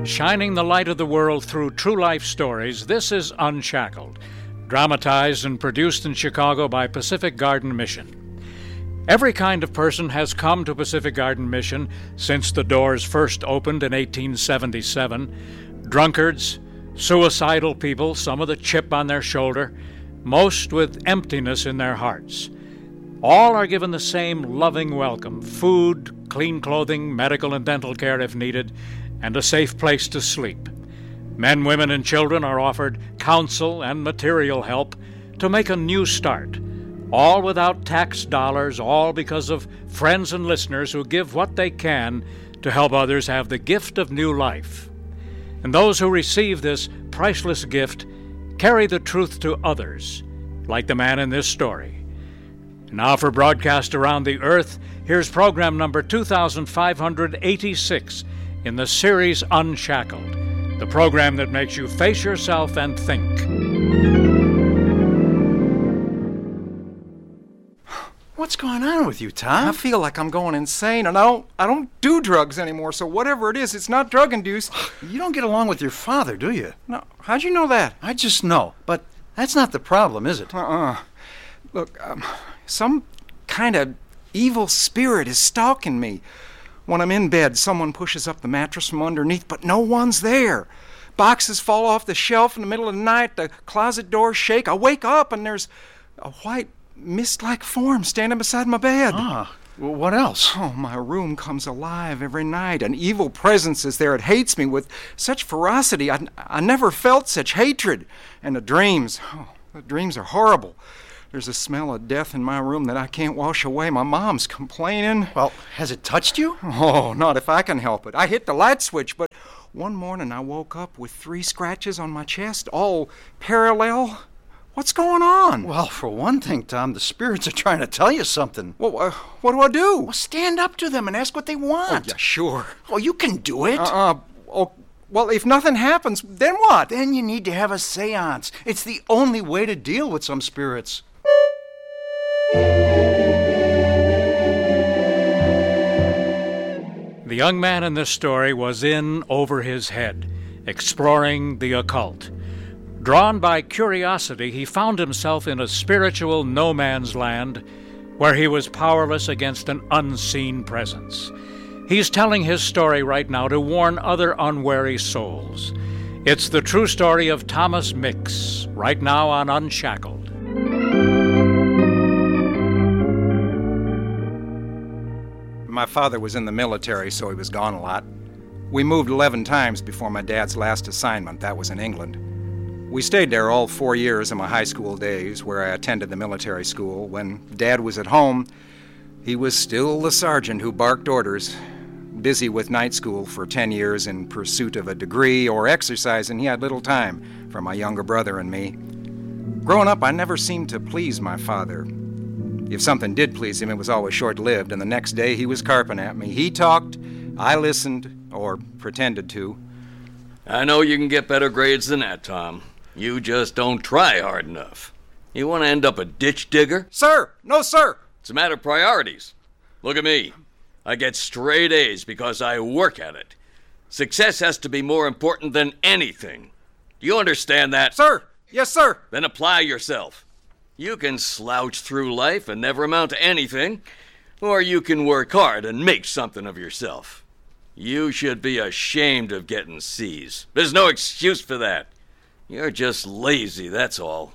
shining the light of the world through true life stories, this is Unshackled, dramatized and produced in Chicago by Pacific Garden Mission. Every kind of person has come to Pacific Garden Mission since the doors first opened in 1877. Drunkards, suicidal people, some with a chip on their shoulder, most with emptiness in their hearts. All are given the same loving welcome: food, clean clothing, medical and dental care if needed, and a safe place to sleep. Men, women, and children are offered counsel and material help to make a new start, all without tax dollars, all because of friends and listeners who give what they can to help others have the gift of new life. And those who receive this priceless gift carry the truth to others, like the man in this story. Now for broadcast around the earth, here's program number 2586 in the series Unshackled, the program that makes you face yourself and think. What's going on with you, Tom? I feel like I'm going insane, and I don't do drugs anymore, so whatever it is, it's not drug-induced. You don't get along with your father, do you? No, how'd you know that? I just know, but that's not the problem, is it? Look, some kind of evil spirit is stalking me. When I'm in bed, someone pushes up the mattress from underneath, but no one's there. Boxes fall off the shelf in the middle of the night, the closet doors shake. I wake up, and there's a white mist-like form standing beside my bed. Well, what else? Oh, my room comes alive every night. An evil presence is there. It hates me with such ferocity. I never felt such hatred. And the dreams are horrible. There's a smell of death in my room that I can't wash away. My mom's complaining. Well, has it touched you? Oh, not if I can help it. I hit the light switch, but one morning I woke up with 3 scratches on my chest, all parallel. What's going on? Well, for one thing, Tom, the spirits are trying to tell you something. Well, what do I do? Well, stand up to them and ask what they want. Oh, yeah, sure. Oh, you can do it. Well, if nothing happens, then what? Then you need to have a seance. It's the only way to deal with some spirits. The young man in this story was in over his head, exploring the occult. Drawn by curiosity, he found himself in a spiritual no-man's land where he was powerless against an unseen presence. He's telling his story right now to warn other unwary souls. It's the true story of Thomas Mix, right now on Unshackled. My father was in the military, so he was gone a lot. We moved 11 times before my dad's last assignment. That was in England. We stayed there all 4 years of my high school days, where I attended the military school. When Dad was at home, he was still the sergeant who barked orders, busy with night school for 10 years in pursuit of a degree or exercise, and he had little time for my younger brother and me. Growing up, I never seemed to please my father. If something did please him, it was always short-lived, and the next day he was carping at me. He talked, I listened, or pretended to. I know you can get better grades than that, Tom. You just don't try hard enough. You want to end up a ditch digger? Sir! No, sir! It's a matter of priorities. Look at me. I get straight A's because I work at it. Success has to be more important than anything. Do you understand that? Sir! Yes, sir! Then apply yourself. You can slouch through life and never amount to anything, or you can work hard and make something of yourself. You should be ashamed of getting C's. There's no excuse for that. You're just lazy, that's all.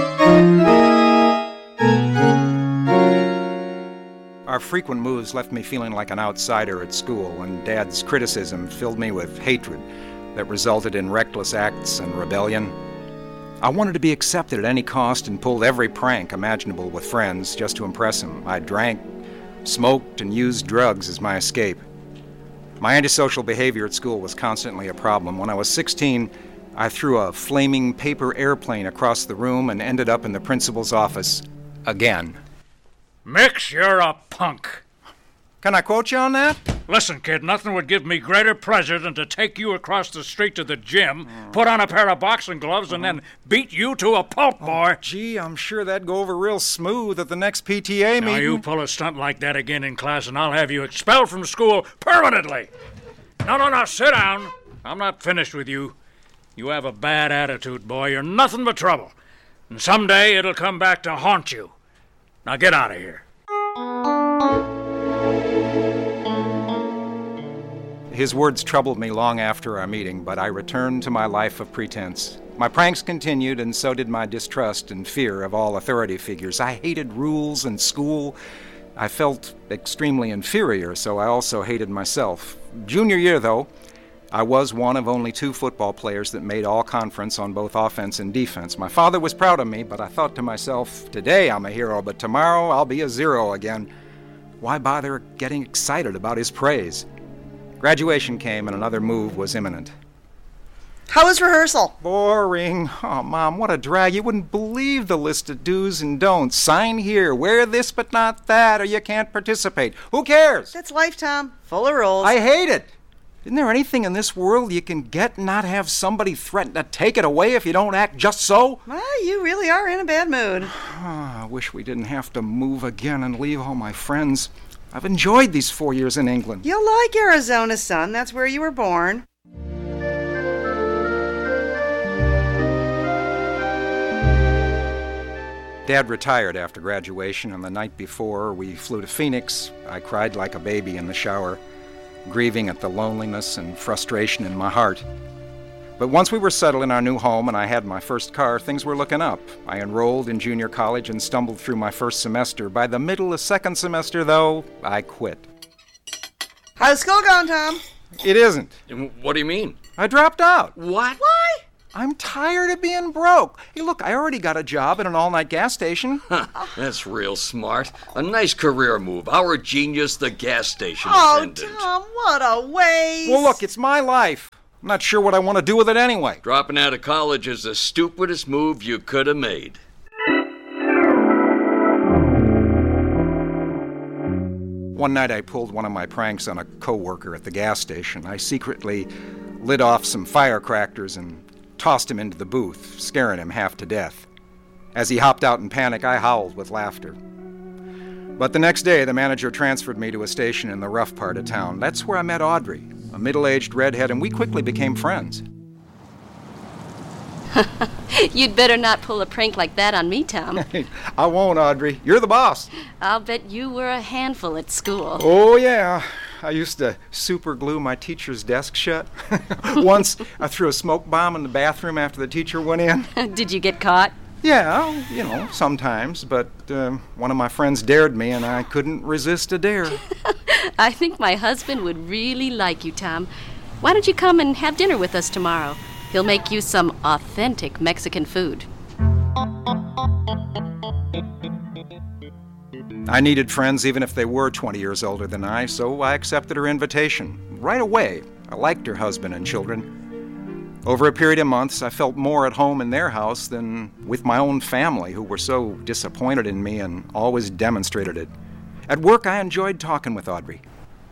Our frequent moves left me feeling like an outsider at school, and Dad's criticism filled me with hatred that resulted in reckless acts and rebellion. I wanted to be accepted at any cost and pulled every prank imaginable with friends just to impress him. I drank, smoked, and used drugs as my escape. My antisocial behavior at school was constantly a problem. When I was 16, I threw a flaming paper airplane across the room and ended up in the principal's office again. Mix, you're a punk. Can I quote you on that? Listen, kid, nothing would give me greater pleasure than to take you across the street to the gym, put on a pair of boxing gloves, and then beat you to a pulp, boy. Gee, I'm sure that'd go over real smooth at the next PTA meeting. Now, you pull a stunt like that again in class, and I'll have you expelled from school permanently. No, sit down. I'm not finished with you. You have a bad attitude, boy. You're nothing but trouble. And someday it'll come back to haunt you. Now get out of here. His words troubled me long after our meeting, but I returned to my life of pretense. My pranks continued, and so did my distrust and fear of all authority figures. I hated rules and school. I felt extremely inferior, so I also hated myself. Junior year, though, I was one of only 2 football players that made all-conference on both offense and defense. My father was proud of me, but I thought to myself, today I'm a hero, but tomorrow I'll be a zero again. Why bother getting excited about his praise? Graduation came, and another move was imminent. How was rehearsal? Boring. Oh, Mom, what a drag. You wouldn't believe the list of do's and don'ts. Sign here, wear this but not that, or you can't participate. Who cares? That's life, Tom. Full of rules. I hate it. Isn't there anything in this world you can get and not have somebody threaten to take it away if you don't act just so? Well, you really are in a bad mood. I wish we didn't have to move again and leave all my friends. I've enjoyed these 4 years in England. You'll like Arizona, son. That's where you were born. Dad retired after graduation, and the night before we flew to Phoenix, I cried like a baby in the shower, grieving at the loneliness and frustration in my heart. But once we were settled in our new home and I had my first car, things were looking up. I enrolled in junior college and stumbled through my first semester. By the middle of second semester, though, I quit. How's school going, Tom? It isn't. What do you mean? I dropped out. What? Why? I'm tired of being broke. Hey, look, I already got a job at an all-night gas station. That's real smart. A nice career move. Our genius, the gas station Oh, attendant. Tom, what a waste. Well, look, it's my life. I'm not sure what I want to do with it anyway. Dropping out of college is the stupidest move you could have made. One night I pulled one of my pranks on a co-worker at the gas station. I secretly lit off some firecrackers and tossed him into the booth, scaring him half to death. As he hopped out in panic, I howled with laughter. But the next day, the manager transferred me to a station in the rough part of town. That's where I met Audrey, a middle-aged redhead, and we quickly became friends. You'd better not pull a prank like that on me, Tom. I won't, Audrey. You're the boss. I'll bet you were a handful at school. Oh, yeah. I used to super glue my teacher's desk shut. Once, I threw a smoke bomb in the bathroom after the teacher went in. Did you get caught? Yeah, sometimes, but one of my friends dared me, and I couldn't resist a dare. I think my husband would really like you, Tom. Why don't you come and have dinner with us tomorrow? He'll make you some authentic Mexican food. I needed friends even if they were 20 years older than I, so I accepted her invitation. Right away, I liked her husband and children. Over a period of months, I felt more at home in their house than with my own family, who were so disappointed in me and always demonstrated it. At work, I enjoyed talking with Audrey.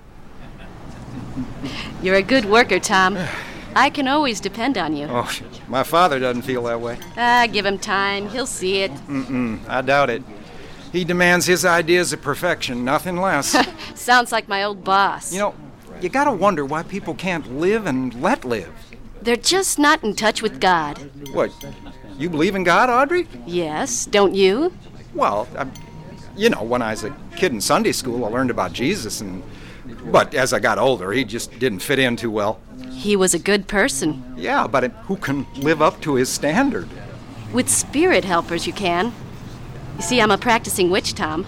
You're a good worker, Tom. I can always depend on you. Oh, my father doesn't feel that way. Give him time. He'll see it. I doubt it. He demands his ideas of perfection, nothing less. Sounds like my old boss. You know, you gotta wonder why people can't live and let live. They're just not in touch with God. What, you believe in God, Audrey? Yes, don't you? Well, when I was a kid in Sunday school, I learned about Jesus, but as I got older, he just didn't fit in too well. He was a good person. Yeah, but who can live up to his standard? With spirit helpers, you can. You see, I'm a practicing witch, Tom.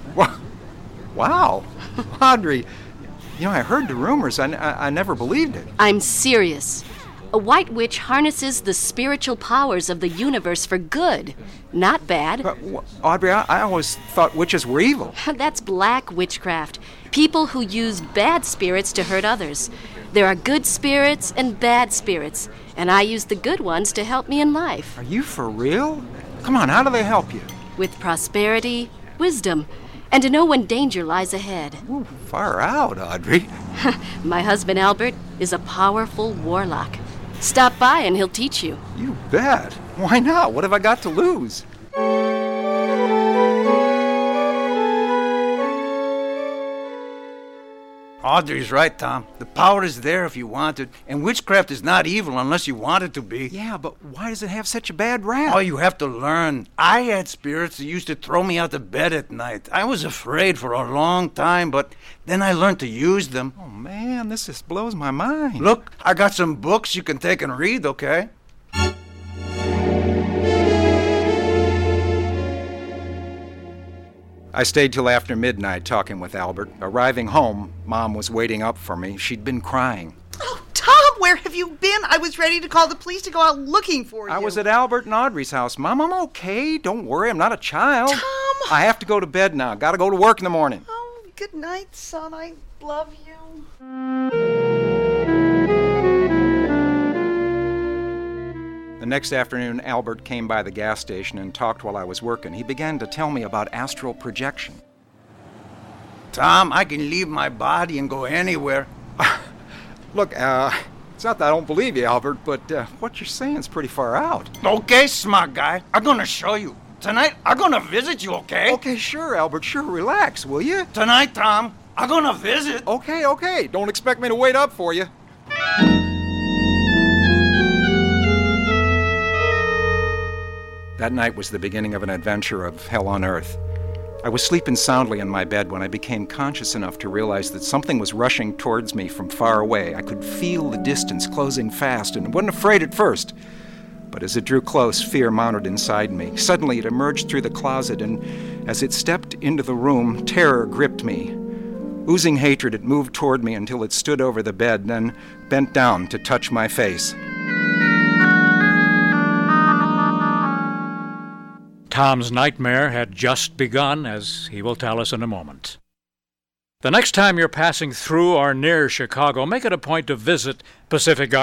Wow. Audrey, I heard the rumors. I never believed it. I'm serious. A white witch harnesses the spiritual powers of the universe for good, not bad. Audrey, I always thought witches were evil. That's black witchcraft. People who use bad spirits to hurt others. There are good spirits and bad spirits, and I use the good ones to help me in life. Are you for real? Come on, how do they help you? With prosperity, wisdom, and to know when danger lies ahead. Ooh, far out, Audrey. My husband, Albert, is a powerful warlock. Stop by and he'll teach you. You bet. Why not? What have I got to lose? Audrey's right, Tom. The power is there if you want it, and witchcraft is not evil unless you want it to be. Yeah, but why does it have such a bad rap? Oh, you have to learn. I had spirits that used to throw me out of bed at night. I was afraid for a long time, but then I learned to use them. Oh, man, this just blows my mind. Look, I got some books you can take and read, okay? I stayed till after midnight talking with Albert. Arriving home, Mom was waiting up for me. She'd been crying. Oh, Tom, where have you been? I was ready to call the police to go out looking for you. I was at Albert and Audrey's house. Mom, I'm okay. Don't worry, I'm not a child. Tom! I have to go to bed now. Gotta go to work in the morning. Oh, good night, son. I love you. The next afternoon, Albert came by the gas station and talked while I was working. He began to tell me about astral projection. Tom, I can leave my body and go anywhere. Look, it's not that I don't believe you, Albert, but what you're saying is pretty far out. Okay, smart guy. I'm gonna show you. Tonight, I'm gonna visit you, okay? Okay, sure, Albert, sure. Relax, will you? Tonight, Tom, I'm gonna visit. Okay. Don't expect me to wait up for you. That night was the beginning of an adventure of hell on earth. I was sleeping soundly in my bed when I became conscious enough to realize that something was rushing towards me from far away. I could feel the distance closing fast and wasn't afraid at first. But as it drew close, fear mounted inside me. Suddenly it emerged through the closet, and as it stepped into the room, terror gripped me. Oozing hatred, it moved toward me until it stood over the bed, then bent down to touch my face. Tom's nightmare had just begun, as he will tell us in a moment. The next time you're passing through or near Chicago, make it a point to visit Pacific